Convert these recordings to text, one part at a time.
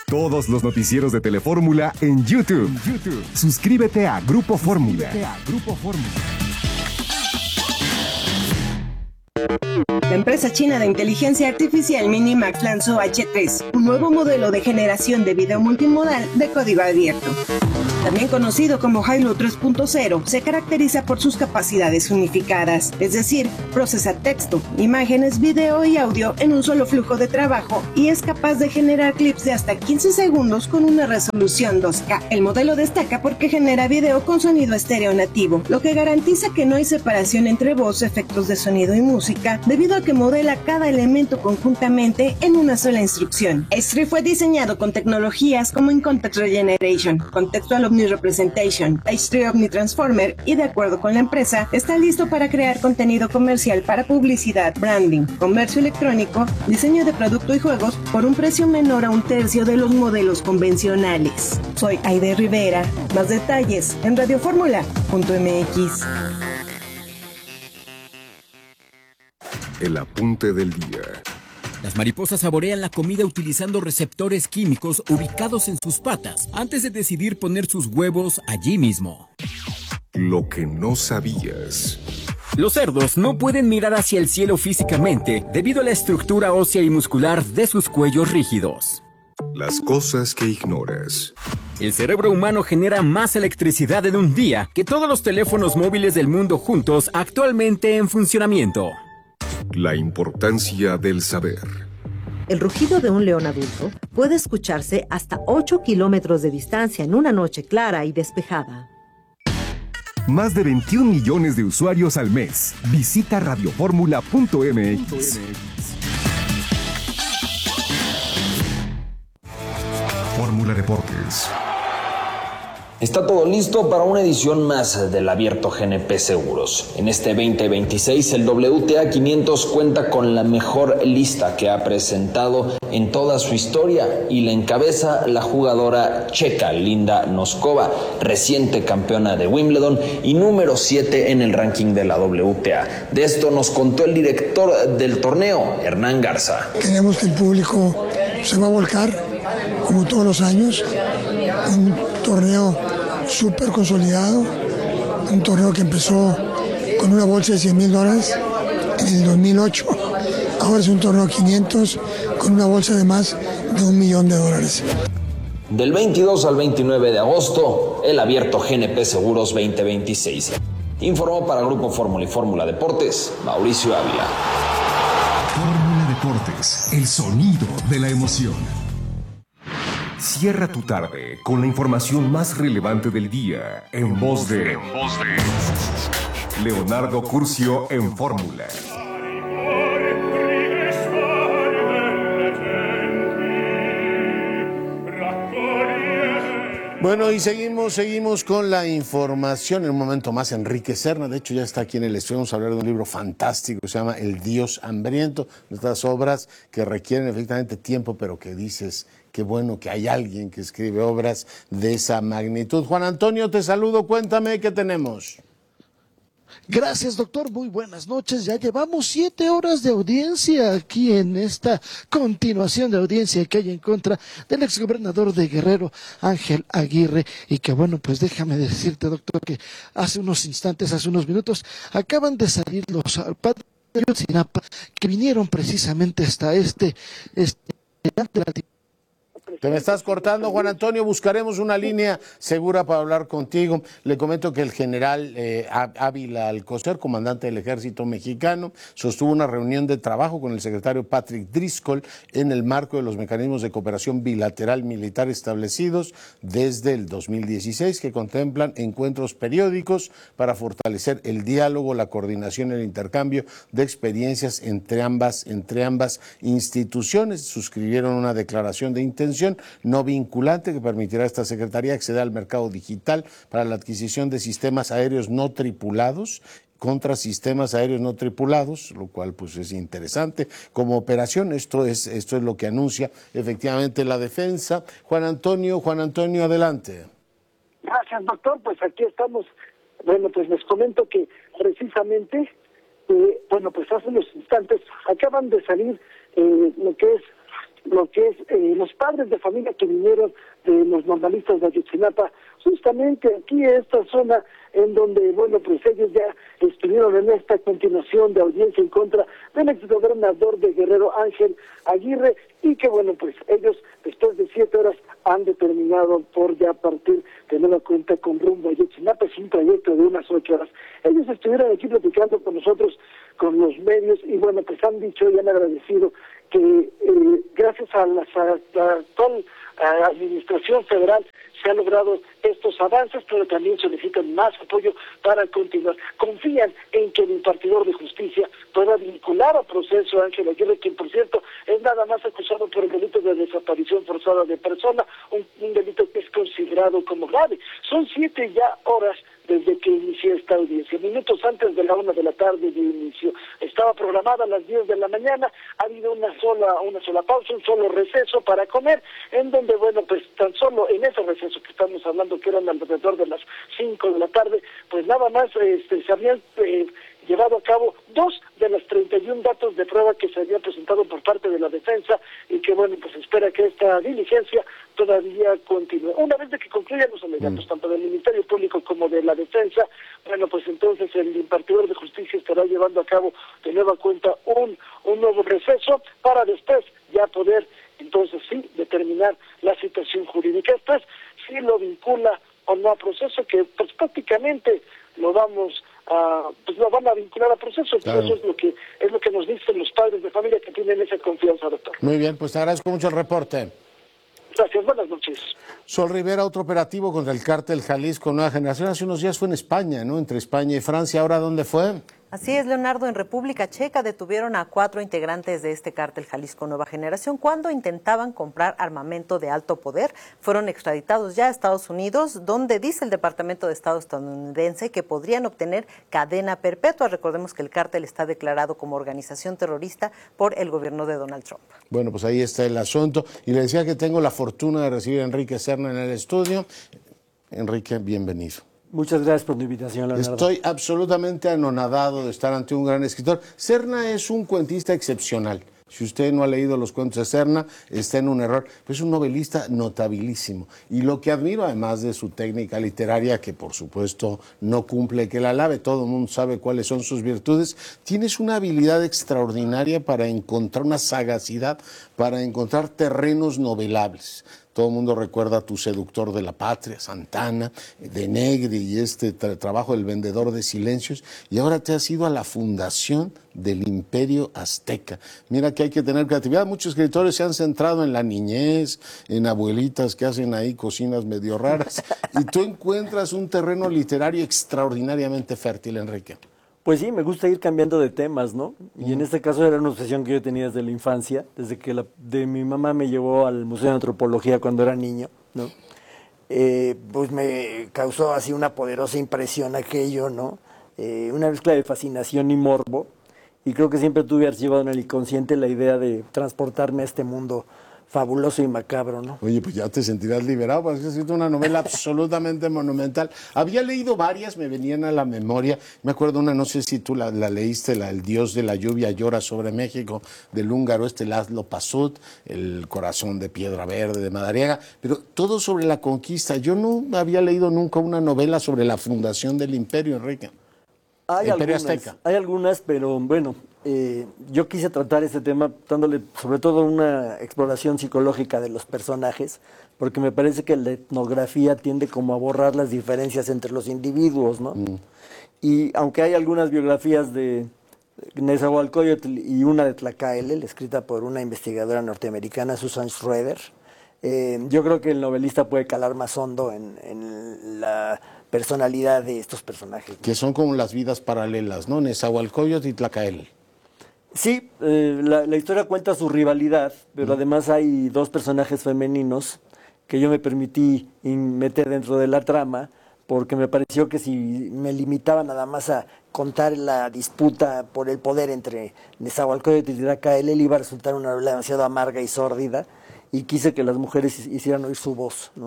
todos los noticieros de Telefórmula en YouTube. Suscríbete a Grupo Fórmula. La empresa china de inteligencia artificial Minimax lanzó H3, un nuevo modelo de generación de video multimodal de código abierto. También conocido como Hailu 3.0, se caracteriza por sus capacidades unificadas, es decir, procesa texto, imágenes, video y audio en un solo flujo de trabajo y es capaz de generar clips de hasta 15 segundos con una resolución 2K. El modelo destaca porque genera video con sonido estéreo nativo, lo que garantiza que no hay separación entre voz, efectos de sonido y música, debido a que modela cada elemento conjuntamente en una sola instrucción. H3 fue diseñado con tecnologías como In-Context Regeneration, Contextual Omni-Representation, H3 Omni-Transformer y de acuerdo con la empresa, está listo para crear contenido comercial para publicidad, branding, comercio electrónico, diseño de producto y juegos por un precio menor a un tercio de los modelos convencionales. Soy Aide Rivera. Más detalles en radioformula.mx. El apunte del día. Las mariposas saborean la comida utilizando receptores químicos ubicados en sus patas antes de decidir poner sus huevos allí mismo. Lo que no sabías. Los cerdos no pueden mirar hacia el cielo físicamente debido a la estructura ósea y muscular de sus cuellos rígidos. Las cosas que ignoras. El cerebro humano genera más electricidad en un día que todos los teléfonos móviles del mundo juntos actualmente en funcionamiento. La importancia del saber. El rugido de un león adulto puede escucharse hasta 8 kilómetros de distancia en una noche clara y despejada. Más de 21 millones de usuarios al mes. Visita radioformula.mx. Fórmula Deportes. Está todo listo para una edición más del Abierto GNP Seguros. En este 2026, el WTA 500 cuenta con la mejor lista que ha presentado en toda su historia y la encabeza la jugadora checa Linda Noskova, reciente campeona de Wimbledon y número 7 en el ranking de la WTA. De esto nos contó el director del torneo, Hernán Garza. Queremos que el público se va a volcar, como todos los años, un torneo súper consolidado, un torneo que empezó con una bolsa de $100,000 en el 2008, ahora es un torneo 500 con una bolsa de más de $1 millón. Del 22 al 29 de agosto, el Abierto GNP Seguros 2026. Informó para Grupo Fórmula y Fórmula Deportes, Mauricio Ávila. Fórmula Deportes, el sonido de la emoción. Cierra tu tarde con la información más relevante del día en voz de Leonardo Curcio en Fórmula. Bueno, y seguimos con la información. En un momento más, Enrique Serna, de hecho ya está aquí en el estudio. Vamos a hablar de un libro fantástico que se llama El Dios Hambriento. Estas obras que requieren efectivamente tiempo, pero que dices, qué bueno que hay alguien que escribe obras de esa magnitud. Juan Antonio, te saludo, cuéntame qué tenemos. Gracias, doctor. Muy buenas noches. Ya llevamos 7 horas de audiencia aquí en esta continuación de audiencia que hay en contra del exgobernador de Guerrero, Ángel Aguirre. Y que bueno, pues déjame decirte, doctor, que hace unos instantes, hace unos minutos, acaban de salir los padres de Ayotzinapa que vinieron precisamente hasta Te me estás cortando, Juan Antonio. Buscaremos una línea segura para hablar contigo. Le comento que el general Ávila Alcocer, comandante del Ejército Mexicano, sostuvo una reunión de trabajo con el secretario Patrick Driscoll en el marco de los mecanismos de cooperación bilateral militar establecidos desde el 2016, que contemplan encuentros periódicos para fortalecer el diálogo, la coordinación y el intercambio de experiencias entre ambas instituciones. Suscribieron una declaración de intención no vinculante que permitirá a esta Secretaría acceder al mercado digital para la adquisición de sistemas aéreos no tripulados contra sistemas aéreos no tripulados, lo cual pues es interesante como operación. Esto es lo que anuncia efectivamente la defensa. Juan Antonio, adelante. Gracias, doctor. Pues aquí estamos. Bueno, pues les comento que precisamente, pues hace unos instantes acaban de salir lo que es lo que es los padres de familia que vinieron de los normalistas de Ayotzinapa, justamente aquí en esta zona en donde, bueno, pues ellos ya estuvieron en esta continuación de audiencia en contra del exgobernador de Guerrero, Ángel Aguirre, y que, bueno, pues ellos después de 7 horas han determinado por ya partir de nueva cuenta con rumbo a Ayotzinapa. Es un trayecto de unas 8 horas. Ellos estuvieron aquí platicando con nosotros, con los medios, y bueno, pues han dicho y han agradecido que gracias a la actual administración federal se han logrado estos avances, pero también solicitan más apoyo para continuar. Confían en que el impartidor de justicia pueda vincular a proceso a Ángel Aguirre, quien por cierto es nada más acusado por el delito de desaparición forzada de persona, un delito que es considerado como grave. Son 7 ya horas desde que inició esta audiencia, minutos antes de la 1 de la tarde de inicio. Estaba programada a las 10 de la mañana, ha habido una sola pausa, un solo receso para comer, en donde, bueno, pues tan solo en ese receso que estamos hablando, que eran alrededor de las 5 de la tarde, pues nada más se habían llevado a cabo 2 de las 31 datos de prueba que se habían presentado por parte de la defensa, y que, bueno, pues espera que esta diligencia todavía continúe. Una vez de que concluyan los alegatos, tanto del Ministerio Público como de la defensa, bueno, pues entonces el impartidor de justicia estará llevando a cabo de nueva cuenta un nuevo receso para después ya poder, entonces sí, determinar la situación jurídica. Después sí lo vincula o no a proceso, que pues prácticamente lo vamos pues lo van a vincular a proceso. Claro. Eso es lo que nos dicen los padres de familia que tienen esa confianza, doctor. Muy bien, pues te agradezco mucho el reporte. Gracias, buenas noches. Sol Rivera, otro operativo contra el cártel Jalisco Nueva Generación. Hace unos días fue en España, ¿no? Entre España y Francia. ¿Ahora dónde fue? Así es, Leonardo. En República Checa detuvieron a 4 integrantes de este cártel Jalisco Nueva Generación cuando intentaban comprar armamento de alto poder. Fueron extraditados ya a Estados Unidos, donde dice el Departamento de Estado estadounidense que podrían obtener cadena perpetua. Recordemos que el cártel está declarado como organización terrorista por el gobierno de Donald Trump. Bueno, pues ahí está el asunto. Y le decía que tengo la fortuna de recibir a Enrique Serna en el estudio. Enrique, bienvenido. Muchas gracias por tu invitación, Leonardo. Estoy absolutamente anonadado de estar ante un gran escritor. Serna es un cuentista excepcional. Si usted no ha leído los cuentos de Serna, está en un error. Pero es un novelista notabilísimo. Y lo que admiro, además de su técnica literaria, que por supuesto no cumple que la alabe, todo el mundo sabe cuáles son sus virtudes, tienes una habilidad extraordinaria para encontrar, una sagacidad para encontrar terrenos novelables. Todo el mundo recuerda a Tu seductor de la patria, Santana, de Negri y este trabajo del vendedor de silencios, y ahora te has ido a la fundación del Imperio Azteca. Mira que hay que tener creatividad. Muchos escritores se han centrado en la niñez, en abuelitas que hacen ahí cocinas medio raras, y tú encuentras un terreno literario extraordinariamente fértil, Enrique. Pues sí, me gusta ir cambiando de temas, ¿no? Y en este caso era una obsesión que yo tenía desde la infancia, desde que de mi mamá me llevó al Museo de Antropología cuando era niño, ¿no? Pues me causó así una poderosa impresión aquello, ¿no? Una mezcla de fascinación y morbo, y creo que siempre tuve archivado en el inconsciente la idea de transportarme a este mundo fabuloso y macabro, ¿no? Oye, pues ya te sentirás liberado, porque es una novela absolutamente monumental. Había leído varias, me venían a la memoria. Me acuerdo una, no sé si tú la leíste, El Dios de la lluvia llora sobre México, del húngaro Laszlo Pasut, El corazón de piedra verde, de Madariaga, pero todo sobre la conquista. Yo no había leído nunca una novela sobre la fundación del imperio, Enrique. Hay algunas, pero bueno, yo quise tratar este tema dándole sobre todo una exploración psicológica de los personajes, porque me parece que la etnografía tiende como a borrar las diferencias entre los individuos, ¿no? Y aunque hay algunas biografías de Nezahualcóyotl y una de Tlacaelel, escrita por una investigadora norteamericana, Susan Schroeder, yo creo que el novelista puede calar más hondo en la personalidad de estos personajes, ¿no? Que son como las vidas paralelas, ¿no? Nezahualcóyotl y Tlacaelel. Sí, la historia cuenta su rivalidad, pero además hay 2 personajes femeninos que yo me permití meter dentro de la trama, porque me pareció que si me limitaba nada más a contar la disputa por el poder entre Nezahualcóyotl y Tlacaelel, iba a resultar una novela demasiado amarga y sórdida, y quise que las mujeres hicieran oír su voz, ¿no?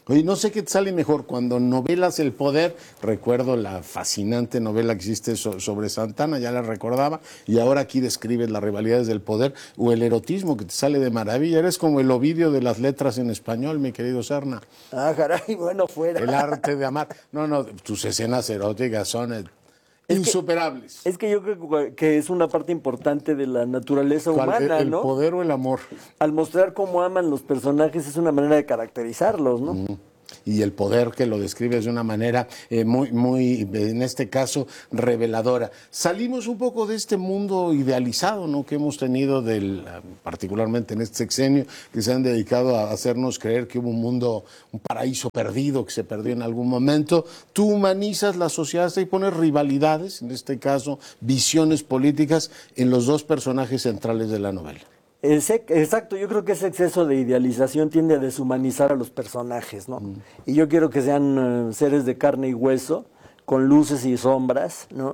Oye, no sé qué te sale mejor, cuando novelas el poder, recuerdo la fascinante novela que hiciste sobre Santana, ya la recordaba, y ahora aquí describes las rivalidades del poder, o el erotismo que te sale de maravilla, eres como el Ovidio de las letras en español, mi querido Serna. Ah, caray, bueno, fuera. El arte de amar. No, tus escenas eróticas son insuperables. Es que yo creo que es una parte importante de la naturaleza humana, ¿El ¿no? poder o el amor? Al mostrar cómo aman los personajes es una manera de caracterizarlos, ¿no? Y el poder que lo describes de una manera muy, en este caso, reveladora. Salimos un poco de este mundo idealizado, ¿no?, que hemos tenido, particularmente en este sexenio, que se han dedicado a hacernos creer que hubo un mundo, un paraíso perdido, que se perdió en algún momento. Tú humanizas la sociedad y pones rivalidades, en este caso, visiones políticas, en los dos personajes centrales de la novela. Exacto, yo creo que ese exceso de idealización tiende a deshumanizar a los personajes, ¿no? Y yo quiero que sean seres de carne y hueso, con luces y sombras, ¿no?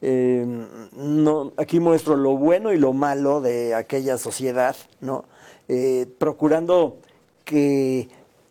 Aquí muestro lo bueno y lo malo de aquella sociedad, ¿no? Procurando que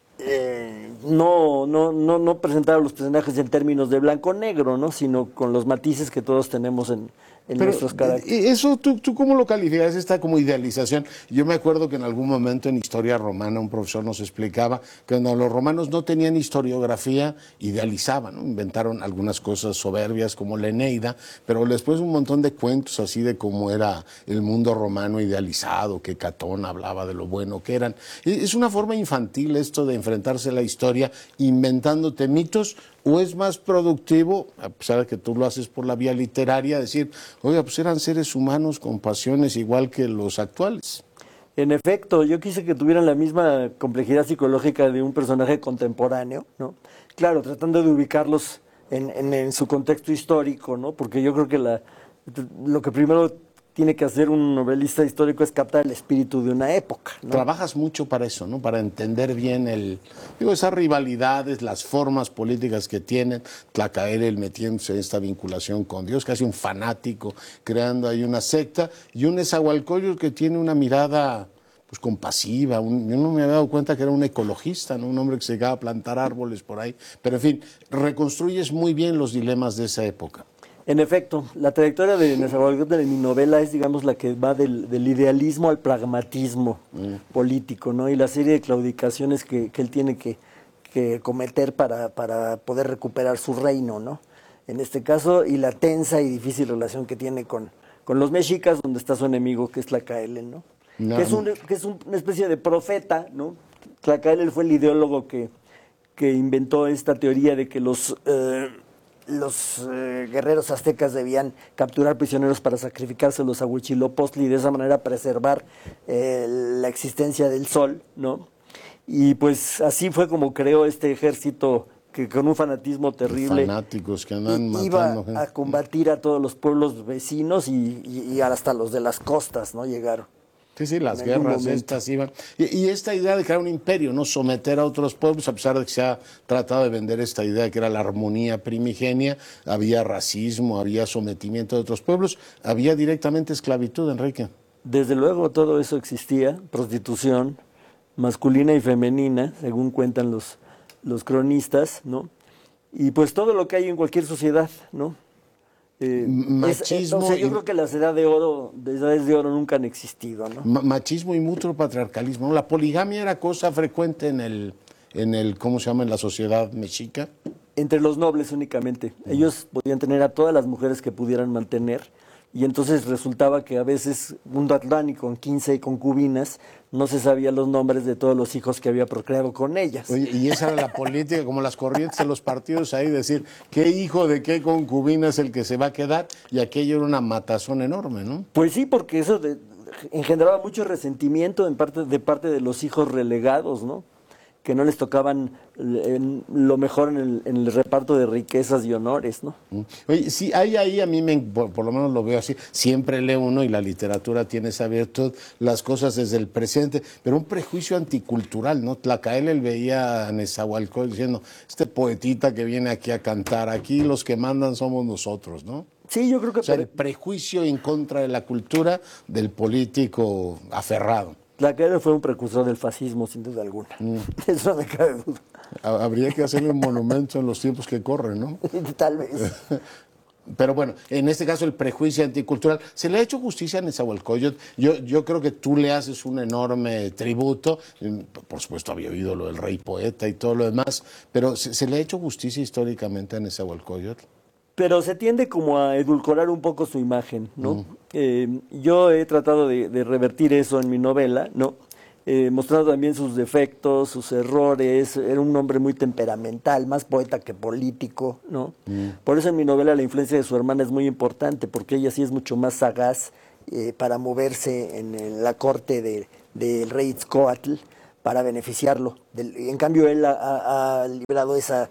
no presentar a los personajes en términos de blanco-negro, ¿no?, sino con los matices que todos tenemos en nuestros caracteres. Eso, ¿tú cómo lo calificas, esta como idealización? Yo me acuerdo que en algún momento en historia romana un profesor nos explicaba que cuando los romanos no tenían historiografía, idealizaban, ¿no? Inventaron algunas cosas soberbias como la Eneida, pero después un montón de cuentos así de cómo era el mundo romano idealizado, que Catón hablaba de lo bueno que eran. Es una forma infantil esto de enfrentarse a la historia inventándote mitos, ¿o es más productivo, a pesar de que tú lo haces por la vía literaria, decir, oiga, pues eran seres humanos con pasiones igual que los actuales? En efecto, yo quise que tuvieran la misma complejidad psicológica de un personaje contemporáneo, ¿no? Claro, tratando de ubicarlos en su contexto histórico, ¿no? Porque yo creo que lo que primero tiene que hacer un novelista histórico es captar el espíritu de una época, ¿no? Trabajas mucho para eso, ¿no? Para entender bien esas rivalidades, las formas políticas que tienen. Tlacaelel metiéndose en esta vinculación con Dios, casi un fanático, creando ahí una secta, y un Nezahualcóyotl que tiene una mirada pues compasiva. Yo no me había dado cuenta que era un ecologista, ¿no? Un hombre que se dedicaba a plantar árboles por ahí. Pero en fin, reconstruyes muy bien los dilemas de esa época. En efecto, la trayectoria de Nezahualcóyotl en mi novela es, digamos, la que va del idealismo al pragmatismo político, ¿no? Y la serie de claudicaciones que él tiene que cometer para poder recuperar su reino, ¿no? En este caso, y la tensa y difícil relación que tiene con los mexicas, donde está su enemigo, que es Tlacaelel, ¿no? Que es una especie de profeta, ¿no? Tlacaelel fue el ideólogo que inventó esta teoría de que los guerreros aztecas debían capturar prisioneros para sacrificárselos a Huitzilopochtli y de esa manera preservar la existencia del sol, ¿no? Y pues así fue como creó este ejército que con un fanatismo terrible fanáticos que andan iba matando a combatir a todos los pueblos vecinos y hasta los de las costas, ¿no? Llegaron. Sí, las guerras estas iban. Y esta idea de crear un imperio, ¿no? Someter a otros pueblos, a pesar de que se ha tratado de vender esta idea que era la armonía primigenia, había racismo, había sometimiento de otros pueblos, había directamente esclavitud, Enrique. Desde luego todo eso existía, prostitución masculina y femenina, según cuentan los cronistas, ¿no? Y pues todo lo que hay en cualquier sociedad, ¿no? Machismo. Entonces, yo creo que las edades de oro nunca han existido, ¿no? Machismo y mutuo patriarcalismo, ¿no? La poligamia era cosa frecuente en el ¿cómo se llama?, en la sociedad mexica. Entre los nobles únicamente. Ellos podían tener a todas las mujeres que pudieran mantener, y entonces resultaba que a veces un Atlani con 15 concubinas no se sabía los nombres de todos los hijos que había procreado con ellas. Oye, y esa era la política, como las corrientes de los partidos ahí, decir qué hijo de qué concubina es el que se va a quedar, y aquello era una matazón enorme, ¿no? Pues sí, porque eso engendraba mucho resentimiento de parte de los hijos relegados, ¿no? Que no les tocaban lo mejor en el reparto de riquezas y honores, ¿no? Oye, sí, hay ahí, a mí por lo menos lo veo así, siempre lee uno, y la literatura tiene esa virtud, las cosas desde el presente, pero un prejuicio anticultural, ¿no? Tlacaelel veía a Nezahualcóyotl diciendo, este poetita que viene aquí a cantar, aquí los que mandan somos nosotros, ¿no? Sí, yo creo que... O sea, el prejuicio en contra de la cultura del político aferrado. Tlaqueño fue un precursor del fascismo, sin duda alguna. Eso no me cabe duda. Habría que hacerle un monumento en los tiempos que corren, ¿no? Tal vez. Pero bueno, en este caso el prejuicio anticultural, ¿se le ha hecho justicia a Nezahualcóyotl? Yo creo que tú le haces un enorme tributo, por supuesto había oído lo del rey poeta y todo lo demás, pero ¿se le ha hecho justicia históricamente a Nezahualcóyotl? Pero se tiende como a edulcorar un poco su imagen, ¿no? Yo he tratado de revertir eso en mi novela, ¿no? Mostrando también sus defectos, sus errores. Era un hombre muy temperamental, más poeta que político, ¿no? Por eso en mi novela la influencia de su hermana es muy importante, porque ella sí es mucho más sagaz para moverse en la corte del rey Itzcoatl para beneficiarlo. En cambio, él ha librado esas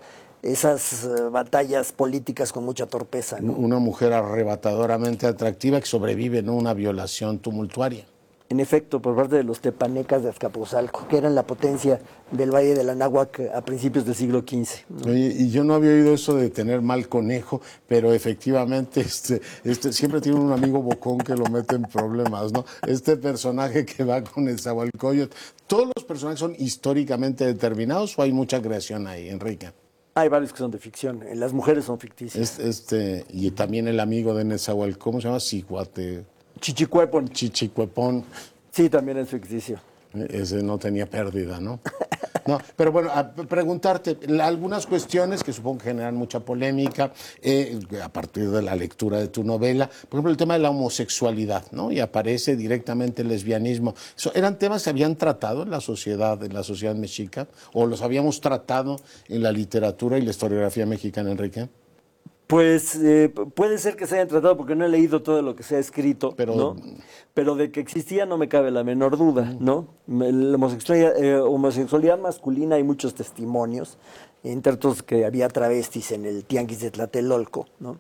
batallas políticas con mucha torpeza, ¿no? Una mujer arrebatadoramente atractiva que sobrevive, ¿no?, una violación tumultuaria. En efecto, por parte de los tepanecas de Azcapotzalco, que eran la potencia del Valle del Anáhuac a principios del siglo XV, ¿no? Oye, y yo no había oído eso de tener mal conejo, pero efectivamente siempre tiene un amigo bocón que lo mete en problemas, ¿no? Este personaje que va con el Nezahualcóyotl, ¿todos los personajes son históricamente determinados o hay mucha creación ahí, Enrique? Hay varios que son de ficción, las mujeres son ficticias. Y también el amigo de Nezahualcóyotl, ¿cómo se llama? Chichicuepón. Chichicuepón. Sí, también es ficticio. Ese no tenía pérdida, ¿no? No, pero bueno, a preguntarte algunas cuestiones que supongo que generan mucha polémica a partir de la lectura de tu novela. Por ejemplo, el tema de la homosexualidad, ¿no? Y aparece directamente el lesbianismo. ¿Eran temas que habían tratado en la sociedad mexica? ¿O los habíamos tratado en la literatura y la historiografía mexicana, Enrique? Pues puede ser que se hayan tratado porque no he leído todo lo que se ha escrito, ¿no? Pero de que existía no me cabe la menor duda, ¿no? La homosexualidad masculina hay muchos testimonios, entre otros que había travestis en el Tianguis de Tlatelolco, ¿no?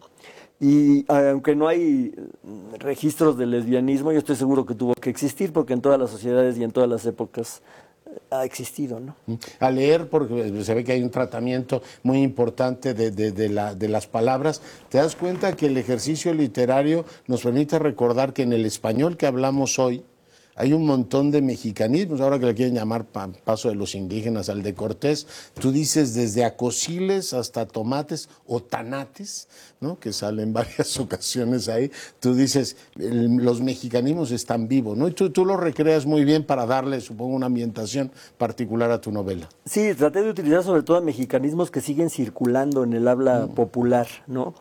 Y aunque no hay registros de lesbianismo, yo estoy seguro que tuvo que existir porque en todas las sociedades y en todas las épocas ha existido, ¿no? A leer, porque se ve que hay un tratamiento muy importante de las palabras, te das cuenta que el ejercicio literario nos permite recordar que en el español que hablamos hoy hay un montón de mexicanismos, ahora que le quieren llamar paso de los indígenas al de Cortés. Tú dices desde acosiles hasta tomates o tanates, ¿no?, que salen varias ocasiones ahí. Tú dices, los mexicanismos están vivos, ¿no? Y tú lo recreas muy bien para darle, supongo, una ambientación particular a tu novela. Sí, traté de utilizar sobre todo mexicanismos que siguen circulando en el habla popular, ¿no?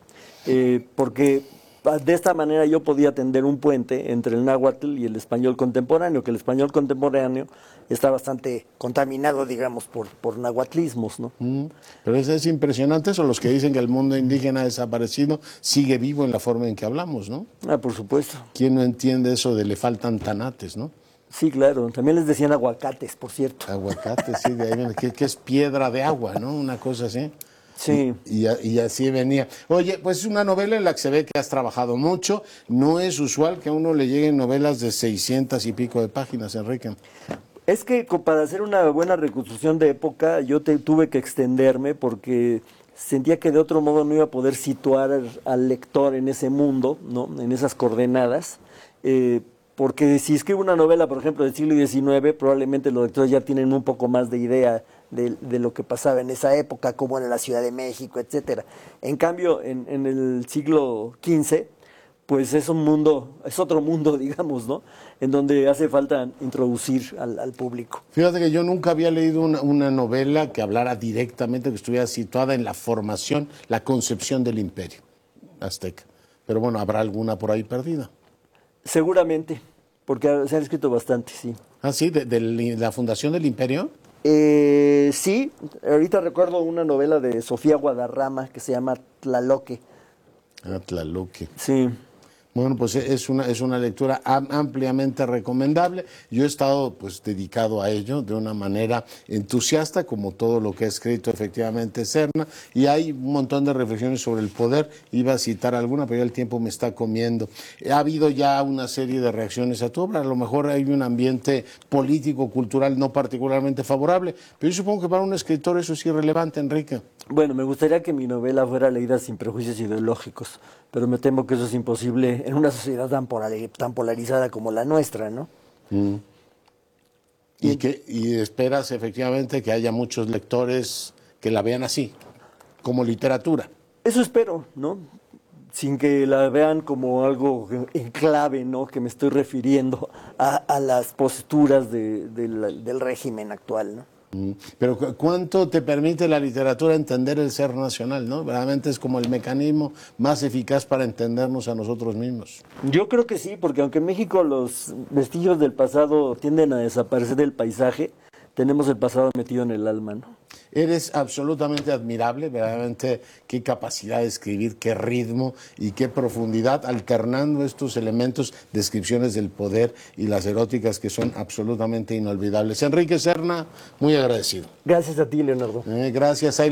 Porque de esta manera yo podía tender un puente entre el náhuatl y el español contemporáneo, que el español contemporáneo está bastante contaminado, digamos, por nahuatlismos, ¿no? Pero es impresionante eso, los que dicen que el mundo indígena ha desaparecido, sigue vivo en la forma en que hablamos, ¿no? Por supuesto. ¿Quién no entiende eso de le faltan tanates, no? Sí, claro. También les decían aguacates, por cierto. Aguacates, sí, de ahí viene, que es piedra de agua, ¿no? Una cosa así. Sí. Y así venía. Oye, pues es una novela en la que se ve que has trabajado mucho. No es usual que a uno le lleguen novelas de 600 y pico de páginas, Enrique. Es que para hacer una buena reconstrucción de época yo tuve que extenderme porque sentía que de otro modo no iba a poder situar al lector en ese mundo, ¿no?, en esas coordenadas. Porque si escribo una novela, por ejemplo, del siglo XIX, probablemente los lectores ya tienen un poco más de idea de lo que pasaba en esa época, como en la Ciudad de México, etcétera. En cambio, en el siglo XV, pues es otro mundo, digamos, ¿no?, en donde hace falta introducir al público. Fíjate que yo nunca había leído una novela que hablara directamente, que estuviera situada en la formación, la concepción del imperio azteca. Pero bueno, habrá alguna por ahí perdida. Seguramente, porque se han escrito bastante, sí. ¿Ah, sí? ¿De la fundación del imperio? Sí, ahorita recuerdo una novela de Sofía Guadarrama que se llama Tlaloque. Tlaloque. Sí. Bueno, pues es una lectura ampliamente recomendable. Yo he estado pues dedicado a ello de una manera entusiasta, como todo lo que ha escrito efectivamente Serna, y hay un montón de reflexiones sobre el poder. Iba a citar alguna, pero ya el tiempo me está comiendo. Ha habido ya una serie de reacciones a tu obra. A lo mejor hay un ambiente político, cultural no particularmente favorable, pero yo supongo que para un escritor eso es irrelevante, Enrique. Bueno, me gustaría que mi novela fuera leída sin prejuicios ideológicos, pero me temo que eso es imposible en una sociedad tan polarizada como la nuestra, ¿no? Y esperas efectivamente que haya muchos lectores que la vean así, como literatura. Eso espero, ¿no? Sin que la vean como algo en clave, ¿no? Que me estoy refiriendo a las posturas del régimen actual, ¿no? Pero ¿cuánto te permite la literatura entender el ser nacional, no? Realmente es como el mecanismo más eficaz para entendernos a nosotros mismos. Yo creo que sí, porque aunque en México los vestigios del pasado tienden a desaparecer del paisaje, tenemos el pasado metido en el alma, ¿no? Eres absolutamente admirable, verdaderamente qué capacidad de escribir, qué ritmo y qué profundidad, alternando estos elementos, descripciones del poder y las eróticas que son absolutamente inolvidables. Enrique Serna, muy agradecido. Gracias a ti, Leonardo. Gracias.